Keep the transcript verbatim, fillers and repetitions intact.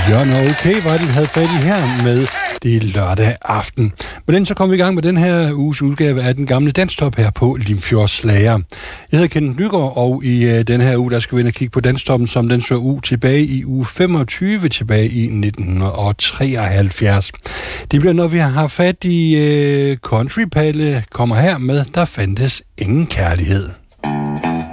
Bjørn og okay var det, vi havde fat i her med det lørdag aften. Men den så kom vi i gang med den her uges udgave af den gamle danstop her på Limfjords Slager. Jeg hedder Kenneth Nygaard, og i uh, den her uge, der skal vi ind og kigge på danstoppen, som den så ud tilbage i uge femogtyve, tilbage i nitten treoghalvfjerds. Det bliver, når vi har fat i uh, Country Palle kommer her med, der fandtes ingen kærlighed.